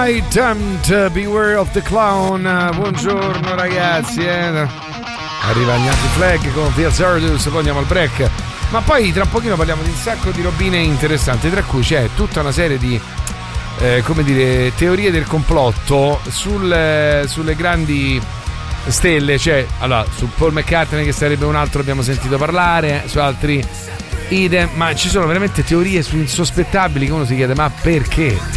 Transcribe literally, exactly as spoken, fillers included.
Alright, um, Beware of the Clown. Buongiorno ragazzi, eh. Arriva gli Anti-Flag con Via Zardus, poi andiamo al break. Ma poi tra un pochino parliamo di un sacco di robine interessanti, tra cui c'è tutta una serie di eh, come dire, teorie del complotto sul, eh, sulle grandi stelle. Cioè, allora, su Paul McCartney, che sarebbe un altro, abbiamo sentito parlare, su altri idem, ma ci sono veramente teorie su insospettabili che uno si chiede: ma perché?